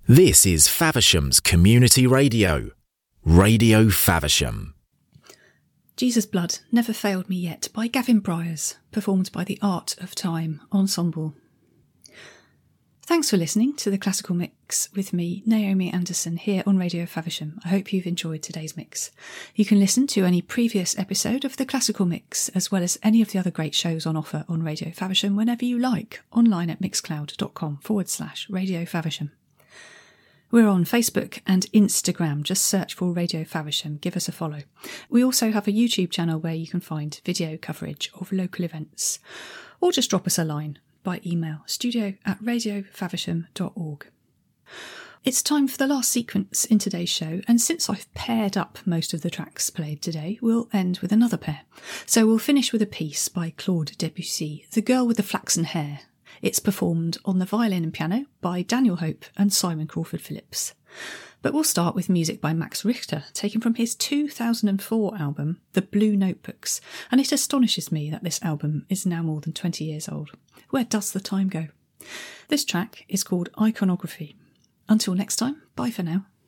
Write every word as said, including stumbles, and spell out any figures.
This is Faversham's Community Radio, Radio Faversham. Jesus' Blood Never Failed Me Yet by Gavin Bryars, performed by the Art of Time Ensemble. Thanks for listening to the Classical Mix with me, Naomi Anderson, here on Radio Faversham. I hope you've enjoyed today's mix. You can listen to any previous episode of the Classical Mix, as well as any of the other great shows on offer on Radio Faversham whenever you like, online at mixcloud.com forward slash Radio Faversham. We're on Facebook and Instagram. Just search for Radio Faversham. Give us a follow. We also have a YouTube channel where you can find video coverage of local events. Or just drop us a line by email, studio at radiofaversham dot org. It's time for the last sequence in today's show, and since I've paired up most of the tracks played today, we'll end with another pair. So we'll finish with a piece by Claude Debussy, The Girl with the Flaxen Hair. It's performed on the violin and piano by Daniel Hope and Simon Crawford Phillips. But we'll start with music by Max Richter, taken from his two thousand four album, The Blue Notebooks, and it astonishes me that this album is now more than twenty years old. Where does the time go? This track is called Iconography. Until next time, bye for now.